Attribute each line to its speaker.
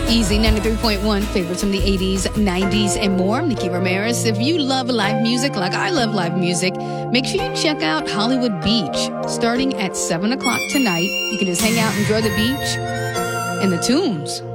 Speaker 1: Easy 93.1, favorites from the 80s, 90s, and more. I'm Nikki Ramirez. If you love live music like I love live music, make sure you check out Hollywood Beach. Starting at 7 o'clock tonight, you can just hang out, enjoy the beach and the tunes.